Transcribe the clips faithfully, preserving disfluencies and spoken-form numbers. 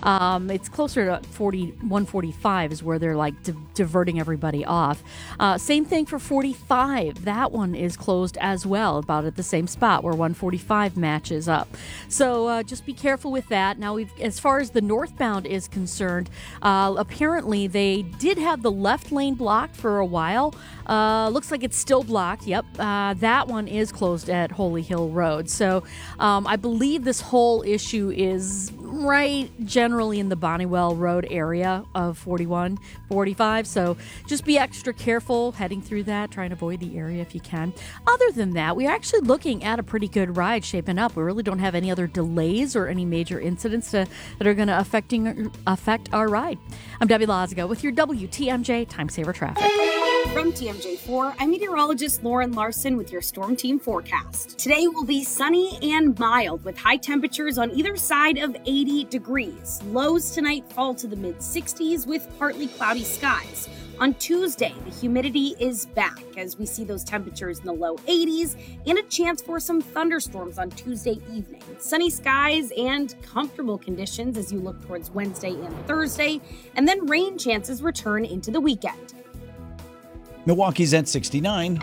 Um, it's closer to forty, one forty-five is where they're like di- diverting everybody off. Uh, same thing for forty-five. That one is closed as well, about at the same spot where one forty-five matches up. So uh, just be careful with that. Now, we've, as far as the northbound is concerned, uh, apparently they did have the left lane blocked for a while. Uh, looks like it's still blocked. Yep, uh, that one is closed at Holy Hill Road. So um, I believe this whole issue is right generally in the Bonnewell Road area of forty-one, forty-five. So just be extra careful heading through that, trying to avoid the area if you can. Other than that, we're actually looking at a pretty good ride shaping up. We really don't have any other delays or any major incidents to, that are going to affecting affect our ride. I'm Debbie Lazigo with your W T M J Time Saver Traffic. From T M J four, I'm meteorologist Lauren Larson with your Storm Team forecast. Today will be sunny and mild with high temperatures on either side of eighty degrees. Lows tonight fall to the mid sixties with partly cloudy skies. On Tuesday, the humidity is back as we see those temperatures in the low eighties and a chance for some thunderstorms on Tuesday evening. Sunny skies and comfortable conditions as you look towards Wednesday and Thursday, and then rain chances return into the weekend. Milwaukee's at sixty-nine.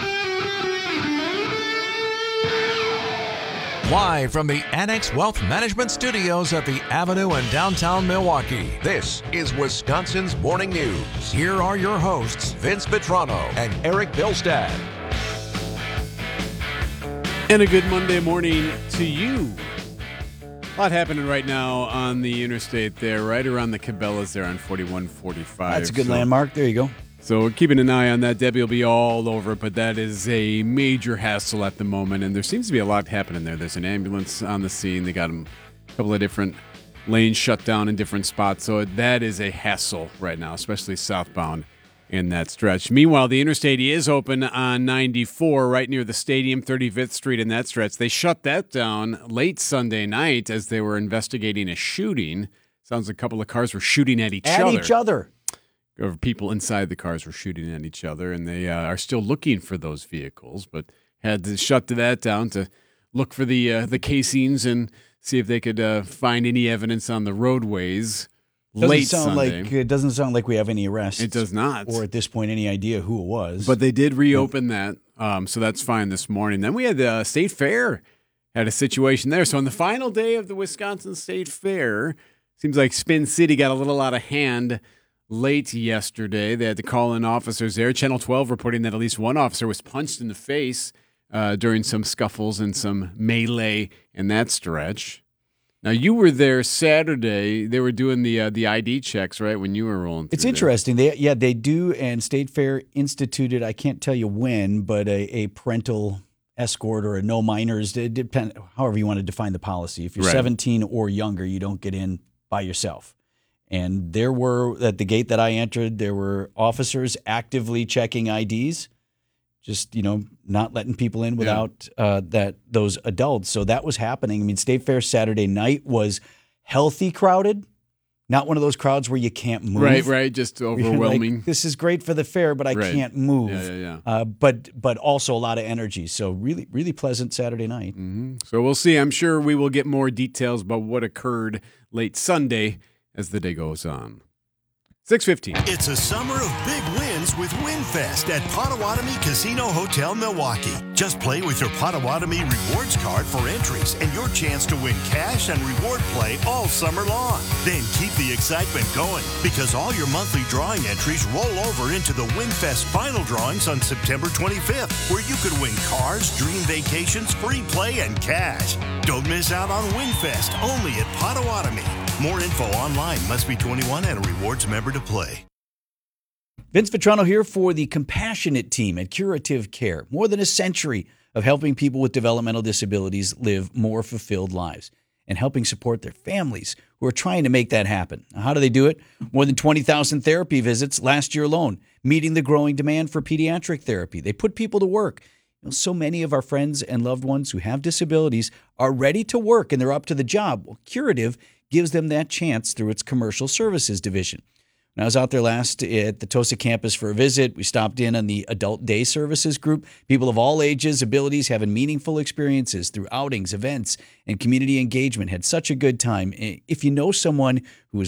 Live from the Annex Wealth Management Studios at the Avenue in downtown Milwaukee, this is Wisconsin's Morning News. Here are your hosts, Vince Vitrano and Eric Bilstad. And a good Monday morning to you. A lot happening right now on the interstate there, right around the Cabela's there on forty-one forty-five. That's a good so, landmark. There you go. So we're keeping an eye on that. Debbie will be all over it, but that is a major hassle at the moment, and there seems to be a lot happening there. There's an ambulance on the scene. They got them a couple of different lanes shut down in different spots, so that is a hassle right now, especially southbound in that stretch. Meanwhile, the interstate is open on ninety-four right near the stadium, thirty-fifth Street in that stretch. They shut that down late Sunday night as they were investigating a shooting. Sounds like a couple of cars were shooting at each At other. At each other. Or people inside the cars were shooting at each other, and they uh, are still looking for those vehicles, but had to shut that down to look for the uh, the casings and see if they could uh, find any evidence on the roadways. Doesn't late sound Sunday. like it doesn't sound like we have any arrests. It does not, or at this point, any idea who it was. But they did reopen that, um, so that's fine this morning. Then we had the State Fair had a situation there. So on the final day of the Wisconsin State Fair, seems like Spin City got a little out of hand. Late yesterday, they had to call in officers there. Channel twelve reporting that at least one officer was punched in the face uh, during some scuffles and some melee in that stretch. Now, you were there Saturday. They were doing the uh, the I D checks, right, when you were rolling through It's interesting. They, yeah, they do, and State Fair instituted, I can't tell you when, but a, a parental escort or a no minors, it depend, however you want to define the policy. If you're Right. seventeen or younger, you don't get in by yourself. And there were, at the gate that I entered, there were officers actively checking I Ds, just, you know, not letting people in without yeah. uh, that those adults. So that was happening. I mean, State Fair Saturday night was healthy crowded, not one of those crowds where you can't move. Right, right, just overwhelming. Like, this is great for the fair, but I right. can't move. Yeah, yeah, yeah. Uh, but, but also a lot of energy. So really, really pleasant Saturday night. Mm-hmm. So we'll see. I'm sure we will get more details about what occurred late Sunday as the day goes on. six fifteen. It's a summer of big wins with WinFest at Potawatomi Casino Hotel Milwaukee. Just play with your Potawatomi rewards card for entries and your chance to win cash and reward play all summer long. Then keep the excitement going because all your monthly drawing entries roll over into the WinFest final drawings on September twenty-fifth, where you could win cars, dream vacations, free play, and cash. Don't miss out on WinFest only at Potawatomi. More info online. Must be twenty-one and a rewards member to play. Vince Vitrano here for the Compassionate Team at Curative Care. More than a century of helping people with developmental disabilities live more fulfilled lives and helping support their families who are trying to make that happen. Now, how do they do it? More than twenty thousand therapy visits last year alone, meeting the growing demand for pediatric therapy. They put people to work. You know, so many of our friends and loved ones who have disabilities are ready to work and they're up to the job. Well, Curative gives them that chance through its commercial services division. When I was out there last at the Tosa campus for a visit, we stopped in on the Adult Day Services group. People of all ages, abilities, having meaningful experiences through outings, events, and community engagement. Had such a good time. If you know someone who is